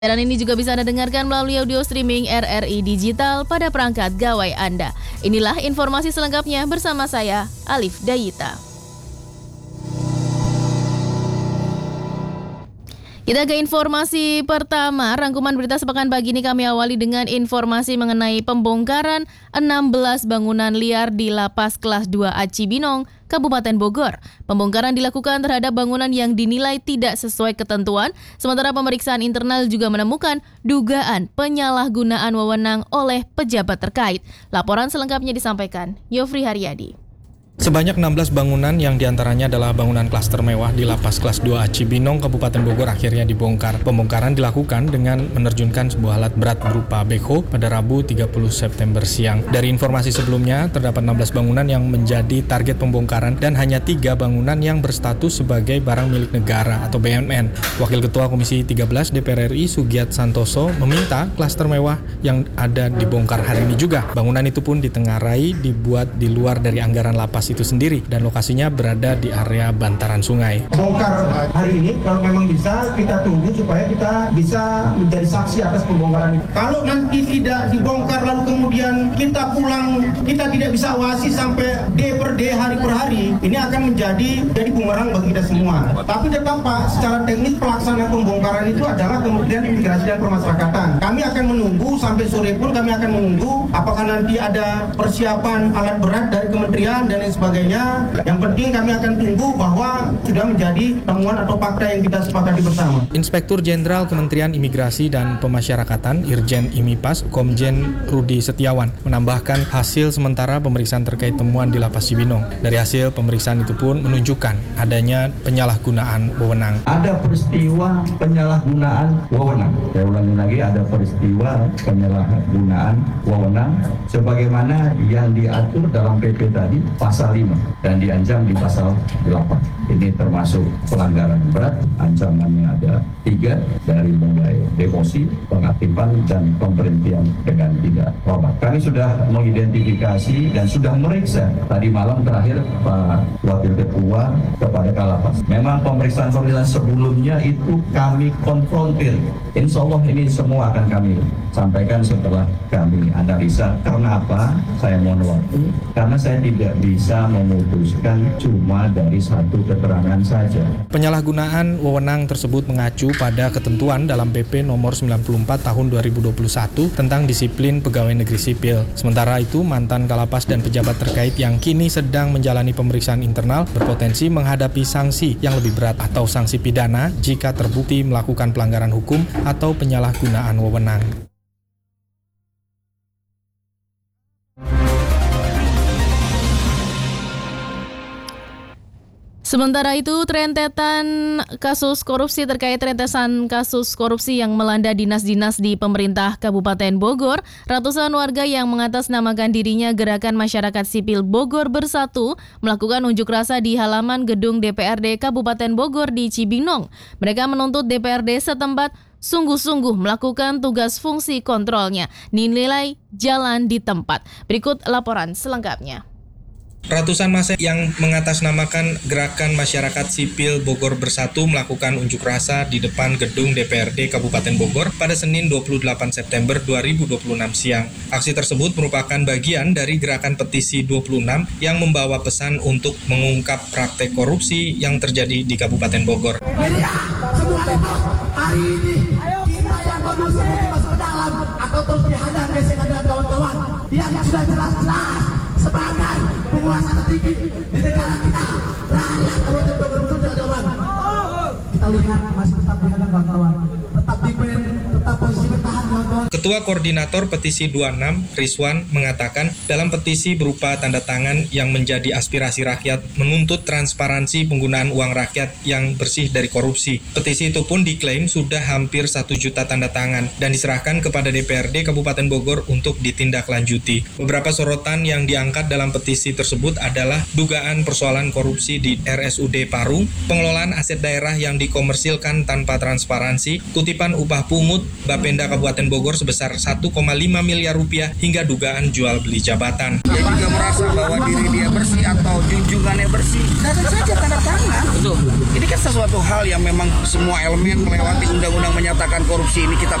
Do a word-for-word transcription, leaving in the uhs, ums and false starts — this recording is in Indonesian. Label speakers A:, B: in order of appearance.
A: Dan ini juga bisa Anda dengarkan melalui audio streaming R R I Digital pada perangkat gawai Anda. Inilah informasi selengkapnya bersama saya, Alif Dayita. Kita ke informasi pertama, rangkuman berita sepekan pagi ini kami awali dengan informasi mengenai pembongkaran enam belas bangunan liar di Lapas Kelas dua A Cibinong, Kabupaten Bogor. Pembongkaran dilakukan terhadap bangunan yang dinilai tidak sesuai ketentuan, sementara pemeriksaan internal juga menemukan dugaan penyalahgunaan wewenang oleh pejabat terkait. Laporan selengkapnya disampaikan Yofri Haryadi.
B: Sebanyak enam belas bangunan yang diantaranya adalah bangunan klaster mewah di Lapas Kelas dua A Cibinong, Kabupaten Bogor akhirnya dibongkar. Pembongkaran dilakukan dengan menerjunkan sebuah alat berat berupa backhoe pada Rabu tiga puluh September siang. Dari informasi sebelumnya, terdapat enam belas bangunan yang menjadi target pembongkaran dan hanya tiga bangunan yang berstatus sebagai barang milik negara atau B M N. Wakil Ketua Komisi tiga belas D P R R I Sugiat Santoso meminta klaster mewah yang ada dibongkar hari ini juga. Bangunan itu pun ditengarai dibuat di luar dari anggaran lapas itu sendiri dan lokasinya berada di area bantaran sungai.
C: Bongkar hari ini, kalau memang bisa kita tunggu supaya kita bisa menjadi saksi atas pembongkaran ini. Kalau nanti tidak dibongkar lalu kemudian kita pulang, kita tidak bisa awasi sampai D per D, hari per hari, ini akan menjadi jadi bumerang bagi kita semua. Tapi tetap Pak, secara teknis pelaksanaan pembongkaran itu adalah Kementerian Imigrasi dan Pemasyarakatan. Kami akan menunggu sampai sore pun kami akan menunggu apakah nanti ada persiapan alat berat dari kementerian dan lain sebagainya. Yang penting kami akan tunggu bahwa sudah menjadi temuan atau fakta yang kita sepakati bersama.
B: Inspektur Jenderal Kementerian Imigrasi dan Pemasyarakatan Irjen Imipas Komjen Rudi Setiawan menambahkan hasil sementara pemeriksaan terkait temuan di Lapas Cibinong. Dari hasil pemeriksaan itu pun menunjukkan adanya penyalahgunaan wewenang.
D: Ada peristiwa penyalahgunaan wewenang. Saya ulangi lagi, ada peristiwa penyalahgunaan wewenang sebagaimana yang diatur dalam P P tadi pasal lima dan diancam di pasal delapan. Ini termasuk pelanggaran berat, ancamannya ada tiga, dari mulai demosi, pengaktifan, dan pemberhentian dengan tidak hormat. Kami sudah mengidentifikasi dan sudah meriksa tadi malam terakhir Pak Wakil Ketua kepada Kalapas. Memang pemeriksaan-pemeriksaan sebelumnya itu kami konfrontir. Insya Allah ini semua akan kami sampaikan setelah kami analisa. Karena apa? Saya mohon waktu. Karena saya tidak bisa memutuskan cuma dari satu keterangan saja.
B: Penyalahgunaan wewenang tersebut mengacu pada ketentuan dalam P P nomor sembilan puluh empat tahun dua ribu dua puluh satu tentang disiplin pegawai negeri sipil. Sementara itu, mantan Kalapas dan pejabat terkait yang kini sedang menjalani pemeriksaan internal berpotensi menghadapi sanksi yang lebih berat atau sanksi pidana jika terbukti melakukan pelanggaran hukum atau penyalahgunaan wewenang.
A: Sementara itu, rentetan kasus korupsi terkait rentetan kasus korupsi yang melanda dinas-dinas di pemerintah Kabupaten Bogor, ratusan warga yang mengatasnamakan dirinya Gerakan Masyarakat Sipil Bogor Bersatu melakukan unjuk rasa di halaman gedung D P R D Kabupaten Bogor di Cibinong. Mereka menuntut D P R D setempat sungguh-sungguh melakukan tugas fungsi kontrolnya, dinilai jalan di tempat. Berikut laporan selengkapnya.
B: Ratusan massa yang mengatasnamakan Gerakan Masyarakat Sipil Bogor Bersatu melakukan unjuk rasa di depan gedung D P R D Kabupaten Bogor pada Senin dua puluh delapan September dua ribu dua puluh enam siang. Aksi tersebut merupakan bagian dari gerakan petisi dua puluh enam yang membawa pesan untuk mengungkap praktek korupsi yang terjadi di Kabupaten Bogor.
E: Jadi semua hari ini kita yang kondusif masuk dalam atau terus dihadang gesekan dengan kawan-kawan yang sudah jelas-jelas sebagai penguasa tertinggi di negara kita, rakyat Kabupaten Bogor dan kawan. Kita lihat masih tetap dihadang kawan-kawan, tetap dipend, tetap posisi bertahan kawan-kawan.
B: Ketua Koordinator Petisi dua puluh enam, Rizwan, mengatakan dalam petisi berupa tanda tangan yang menjadi aspirasi rakyat menuntut transparansi penggunaan uang rakyat yang bersih dari korupsi. Petisi itu pun diklaim sudah hampir satu juta tanda tangan dan diserahkan kepada D P R D Kabupaten Bogor untuk ditindaklanjuti. Beberapa sorotan yang diangkat dalam petisi tersebut adalah dugaan persoalan korupsi di R S U D Parung, pengelolaan aset daerah yang dikomersilkan tanpa transparansi, kutipan upah pungut Bapenda Kabupaten Bogor Bogor sebesar satu koma lima miliar rupiah hingga dugaan jual beli jabatan.
F: Dia juga merasa bahwa diri dia bersih atau junjungannya bersih, datang saja tanda tangan. Betul. Ini kan sesuatu hal yang memang semua elemen melewati undang-undang menyatakan korupsi ini kita